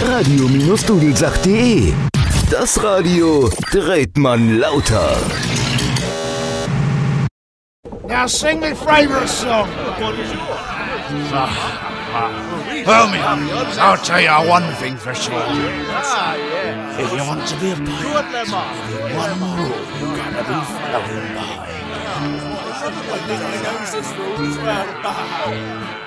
radio-dudelsach.de. Das Radio dreht man lauter. Now sing me favorite song. Well, me, I'll tell you one thing for sure. If you want to be a pirate, there's one rule you gotta be following by.